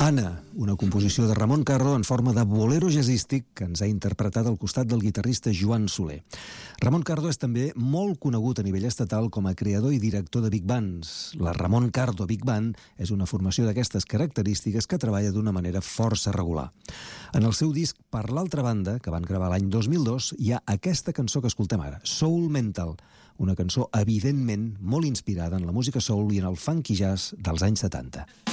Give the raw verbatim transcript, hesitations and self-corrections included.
Anna, una composició de Ramon Carro en forma de bolero jazzístic que ens ha interpretat al costat del guitarrista Joan Soler. Ramon Cardo és també molt conegut a nivell estatal com a creador i director de Big Bands. La Ramon Cardo Big Band és una formació d'aquestes característiques que treballa d'una manera força regular. En el seu disc Per l'altra banda, que van gravar l'any dos mil dos, hi ha aquesta cançó que escoltem ara, Soul Mental, una cançó evidentment molt inspirada en la música soul i en el funky jazz dels anys setanta.